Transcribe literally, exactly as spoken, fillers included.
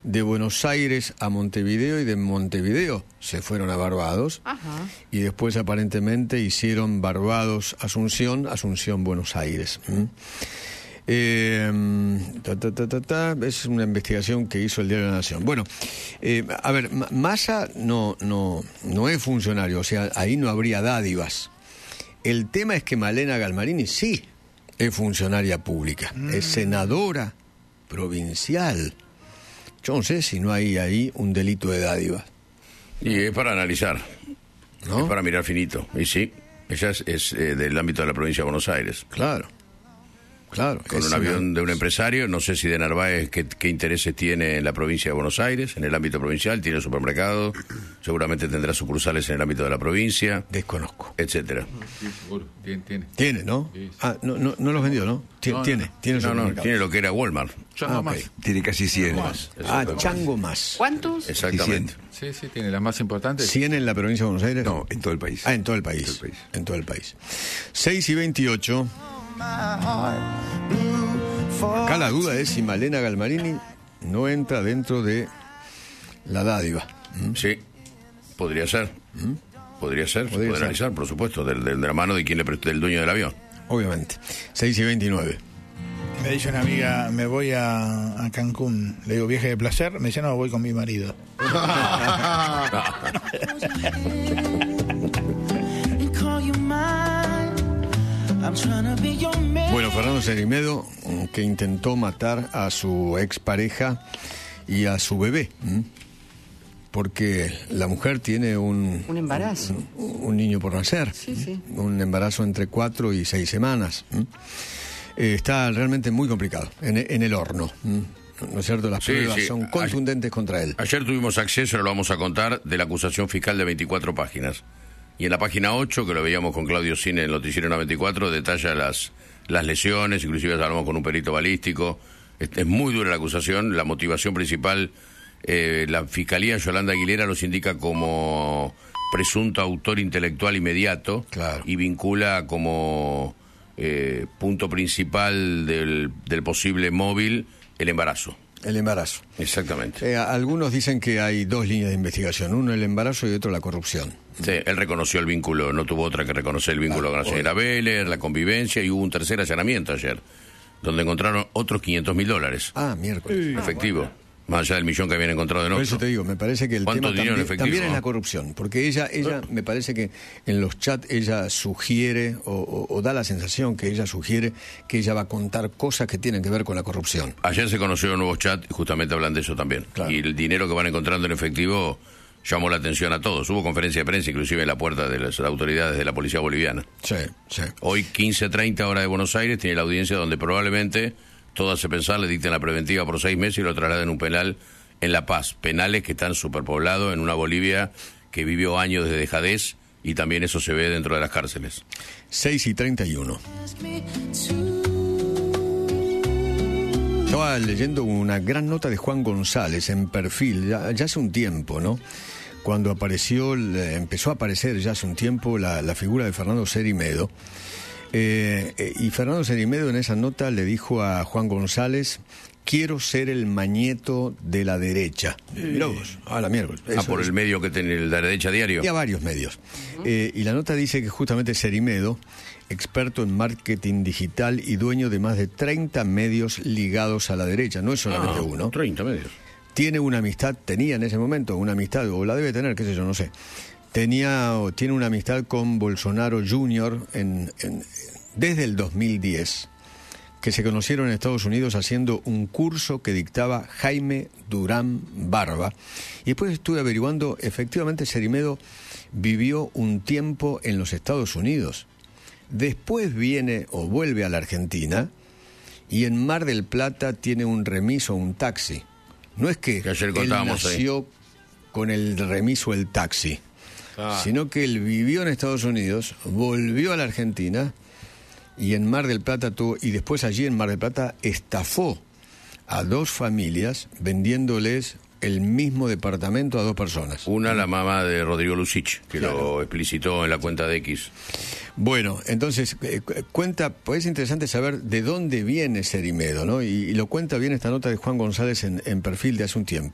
de Buenos Aires a Montevideo y de Montevideo se fueron a Barbados. Ajá. Y después aparentemente hicieron Barbados Asunción, Asunción Buenos Aires. ¿Mm? Eh, ta, ta, ta, ta, ta, es una investigación que hizo el Diario de la Nación. Bueno, eh, a ver, Massa no, no, no es funcionario, o sea, ahí no habría dádivas. El tema es que Malena Galmarini sí es funcionaria pública, mm. es senadora provincial. Yo no sé si no hay ahí un delito de dádiva. Y es para analizar, ¿no? Es para mirar finito. Y sí, ella es, es eh, del ámbito de la provincia de Buenos Aires. Claro, claro. Con un avión de un empresario, no sé si de Narváez qué, qué intereses tiene en la provincia de Buenos Aires, en el ámbito provincial, tiene supermercado, seguramente tendrá sucursales en el ámbito de la provincia. Desconozco. Etcétera. Sí, seguro, tiene, tiene. Tiene, ¿no? Sí, sí. Ah, no, no, no los vendió, ¿no? Tiene, No, tiene, no. tiene No, no, supermercado. tiene lo que era Walmart. Chango Ah, ok. más. Tiene casi cien. Más. Ah, Chango más. ¿Cuántos? Exactamente. Sí, sí, tiene las más importantes. ¿cien en la provincia de Buenos Aires? No, en todo el país. Ah, en todo el país. En todo el país. En todo el país. seis y veintiocho. Acá la duda es si Malena Galmarini no entra dentro de la dádiva. ¿Mm? Sí, podría ser. ¿Mm? Podría ser, se Podría puede ser. analizar, por supuesto, del, del- de la mano de quien le prestó, del dueño del avión. Obviamente. seis y veintinueve. Me dice una amiga, me voy a, a Cancún. Le digo, viaje de placer. Me dice, no, voy con mi marido. Bueno, Fernando Cerimedo, mm, que intentó matar a su expareja y a su bebé, ¿m? Porque la mujer tiene un... Un embarazo. Un, un niño por nacer. Sí, sí. Un embarazo entre cuatro y seis semanas. ¿m? Eh, está realmente muy complicado, en, en el horno. ¿m? ¿No es cierto? Las Sí, pruebas sí. son contundentes contra él. Ayer tuvimos acceso, ahora lo vamos a contar, de la acusación fiscal de veinticuatro páginas. Y en la página ocho, que lo veíamos con Claudio Cine en el Noticiero noventa y cuatro, detalla las, las lesiones, inclusive hablamos con un perito balístico. Es, es muy dura la acusación, la motivación principal, eh, la Fiscalía Yolanda Aguilera los indica como presunto autor intelectual inmediato. Claro. Y vincula como eh, punto principal del, del posible móvil el embarazo. El embarazo. Exactamente. Eh, algunos dicen que hay dos líneas de investigación, uno el embarazo y otro la corrupción. Sí, él reconoció el vínculo, no tuvo otra que reconocer el vínculo Ah, con la señora Vélez, la convivencia, y hubo un tercer allanamiento ayer, donde encontraron otros quinientos mil dólares. Ah, miércoles. Efectivo, más allá del millón que habían encontrado en Por otro. eso te digo, me parece que el ¿Cuánto tema dinero en también, efectivo, también es no? la corrupción, porque ella, ella me parece que en los chats ella sugiere o, o- o da la sensación que ella sugiere que ella va a contar cosas que tienen que ver con la corrupción. Ayer se conocieron nuevos chats y justamente hablan de eso también. Claro. Y el dinero que van encontrando en efectivo llamó la atención a todos. Hubo conferencia de prensa, inclusive en la puerta de las autoridades de la policía boliviana. Sí, sí. Hoy, quince treinta hora de Buenos Aires, tiene la audiencia donde probablemente, todo hace pensar, le dicten la preventiva por seis meses y lo trasladen a un penal en La Paz. Penales que están superpoblados en una Bolivia que vivió años de dejadez, y también eso se ve dentro de las cárceles. seis y treinta y uno. Estaba leyendo una gran nota de Juan González en Perfil, ya, ya hace un tiempo, ¿no? Cuando apareció, le- empezó a aparecer ya hace un tiempo la, la figura de Fernando Cerimedo. Eh, eh, y Fernando Cerimedo en esa nota le dijo a Juan González: quiero ser el mañeto de la derecha. Mirá vos, a la mierda. Ah, por el medio que tiene la derecha diario. Y a varios medios. Eh, y la nota dice que justamente Cerimedo, experto en marketing digital y dueño de más de treinta medios ligados a la derecha, no es solamente Ah, uno, treinta medios. tiene una amistad, tenía en ese momento una amistad, o la debe tener, qué sé yo, no sé, tenía o tiene una amistad con Bolsonaro junior en, en- desde el dos mil diez, que se conocieron en Estados Unidos haciendo un curso que dictaba Jaime Durán Barba. Y después estuve averiguando, efectivamente Cerimedo vivió un tiempo en los Estados Unidos. Después viene o vuelve a la Argentina y en Mar del Plata tiene un remis o un taxi. No es que, Que ayer él contábamos ahí. nació con el remis o el taxi, Ah. sino que él vivió en Estados Unidos, volvió a la Argentina y en Mar del Plata tuvo, y después allí en Mar del Plata estafó a dos familias vendiéndoles el mismo departamento a dos personas. Una, la mamá de Rodrigo Lucich, que lo explicitó en la cuenta de X. Bueno, entonces, eh, cu- cuenta, pues es interesante saber de dónde viene Cerimedo, ¿no? Y, y lo cuenta bien esta nota de Juan González en, en Perfil de hace un tiempo.